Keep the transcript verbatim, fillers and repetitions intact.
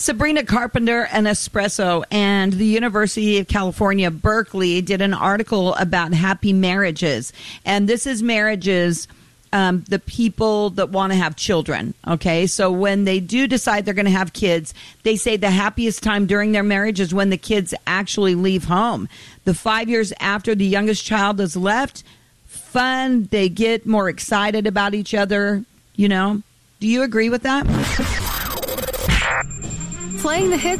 Sabrina Carpenter and Espresso and the University of California, Berkeley did an article about happy marriages. And this is marriages, um, the people that want to have children. Okay, so when they do decide they're going to have kids, they say the happiest time during their marriage is when the kids actually leave home. The five years after the youngest child has left, fun, they get more excited about each other, you know. Do you agree with that? Playing the hits